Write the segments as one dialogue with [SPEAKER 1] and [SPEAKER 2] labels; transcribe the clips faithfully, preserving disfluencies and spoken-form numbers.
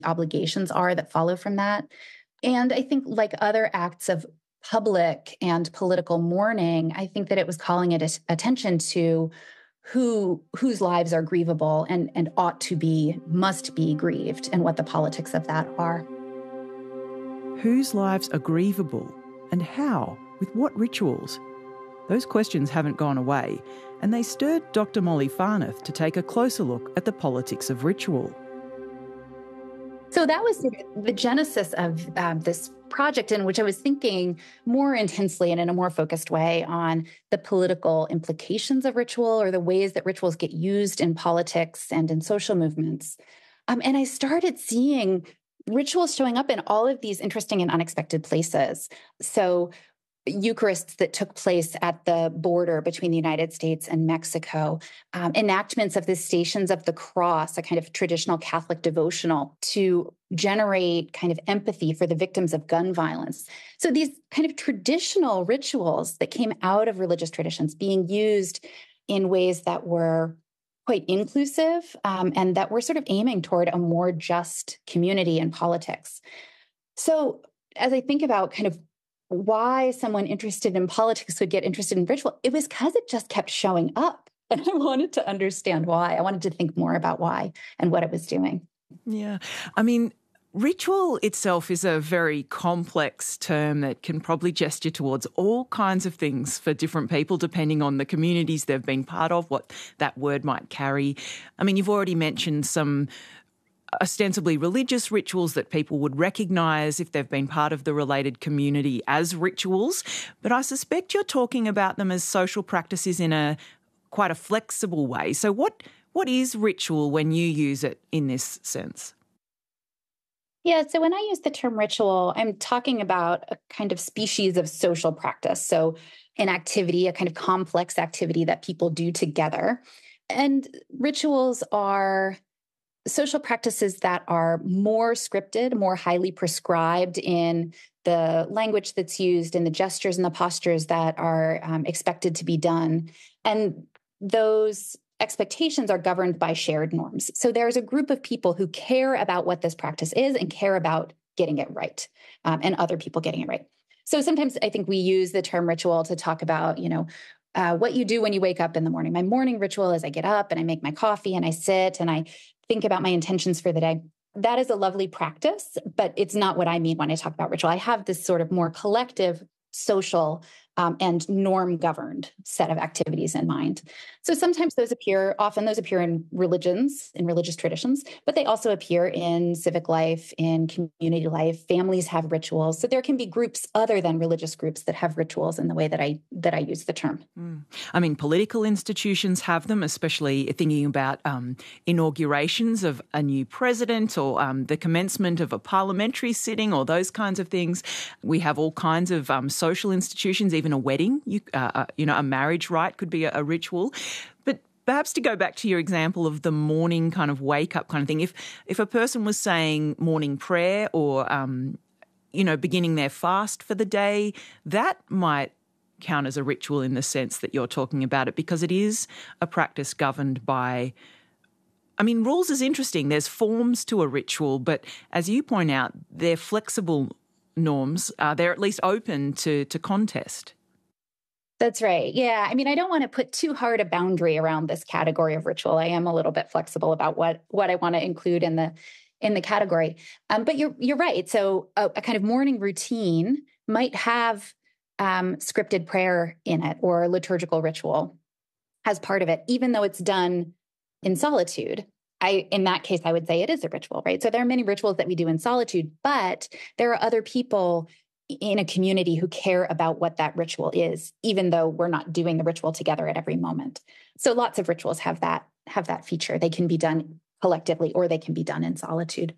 [SPEAKER 1] obligations are that follow from that. And I think like other acts of public and political mourning, I think that it was calling it attention to who whose lives are grievable and, and ought to be, must be grieved, and what the politics of that are.
[SPEAKER 2] Whose lives are grievable and how? With what rituals? Those questions haven't gone away, and they stirred Doctor Molly Farnath to take a closer look at the politics of ritual.
[SPEAKER 1] So that was the genesis of um, this project, in which I was thinking more intensely and in a more focused way on the political implications of ritual, or the ways that rituals get used in politics and in social movements. Um, and I started seeing rituals showing up in all of these interesting and unexpected places. So Eucharists that took place at the border between the United States and Mexico, um, enactments of the Stations of the Cross, a kind of traditional Catholic devotional to generate kind of empathy for the victims of gun violence. So these kind of traditional rituals that came out of religious traditions being used in ways that were quite inclusive um, and that were sort of aiming toward a more just community and politics. So as I think about kind of why someone interested in politics would get interested in ritual, it was because it just kept showing up. And I wanted to understand why. I wanted to think more about why and what it was doing.
[SPEAKER 2] Yeah. I mean, ritual itself is a very complex term that can probably gesture towards all kinds of things for different people, depending on the communities they've been part of, what that word might carry. I mean, you've already mentioned some ostensibly religious rituals that people would recognise if they've been part of the related community as rituals, but I suspect you're talking about them as social practices in a quite a flexible way. So what what is ritual when you use it in this sense?
[SPEAKER 1] Yeah, so when I use the term ritual, I'm talking about a kind of species of social practice. So an activity, a kind of complex activity that people do together. And rituals are social practices that are more scripted, more highly prescribed in the language that's used, in the gestures and the postures that are um, expected to be done. And those expectations are governed by shared norms. So there's a group of people who care about what this practice is and care about getting it right, um, and other people getting it right. So sometimes I think we use the term ritual to talk about, you know, uh, what you do when you wake up in the morning. My morning ritual is I get up and I make my coffee and I sit and I think about my intentions for the day. That is a lovely practice, but it's not what I mean when I talk about ritual. I have this sort of more collective, social, um, and norm-governed set of activities in mind. So sometimes those appear, often those appear in religions, in religious traditions, but they also appear in civic life, in community life. Families have rituals. So there can be groups other than religious groups that have rituals in the way that I that I use the term.
[SPEAKER 2] Mm. I mean, political institutions have them, especially thinking about um, inaugurations of a new president or um, the commencement of a parliamentary sitting or those kinds of things. We have all kinds of um, social institutions, even a wedding, you, uh, you know, a marriage rite could be a, a ritual. But perhaps to go back to your example of the morning kind of wake-up kind of thing, if if a person was saying morning prayer or, um, you know, beginning their fast for the day, that might count as a ritual in the sense that you're talking about it, because it is a practice governed by, I mean, rules is interesting. There's forms to a ritual, but as you point out, they're flexible norms. Uh, they're at least open to, to contest.
[SPEAKER 1] That's right. Yeah. I mean, I don't want to put too hard a boundary around this category of ritual. I am a little bit flexible about what, what I want to include in the in the category. Um, but you're you're right. So a, a kind of morning routine might have um, scripted prayer in it or liturgical ritual as part of it, even though it's done in solitude. I, in that case, I would say it is a ritual, right? So there are many rituals that we do in solitude, but there are other people in a community who care about what that ritual is, even though we're not doing the ritual together at every moment. So lots of rituals have that, have that feature. They can be done collectively or they can be done in solitude.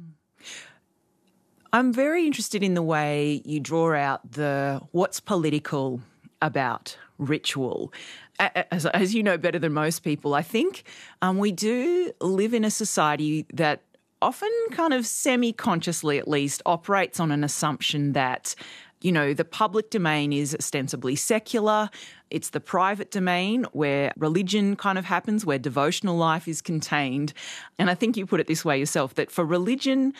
[SPEAKER 2] I'm very interested in the way you draw out the what's political about ritual. As, as you know better than most people, I think um, we do live in a society that often kind of semi-consciously at least operates on an assumption that you know, the public domain is ostensibly secular. It's the private domain where religion kind of happens, where devotional life is contained. And I think you put it this way yourself, that for religion,